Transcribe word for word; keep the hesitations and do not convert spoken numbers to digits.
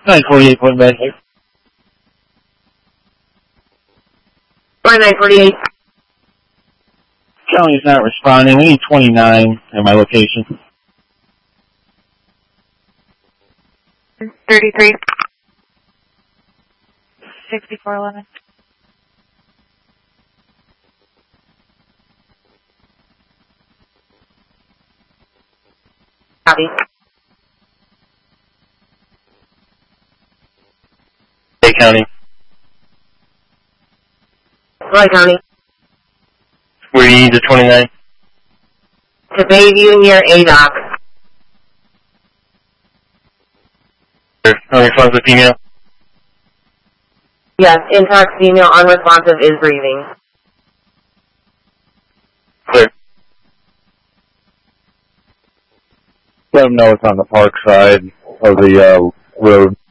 nine forty-eight, point back here. nine forty-eight. County's not responding. We need twenty-nine at my location. thirty-three. sixty-four eleven. Copy. Bay County. Roy County. Where do you need the twenty-nine? To Bayview near A D O C. No response with female? Yes, intact female unresponsive is breathing. Clear. Let them know it's on the park side of the uh, road.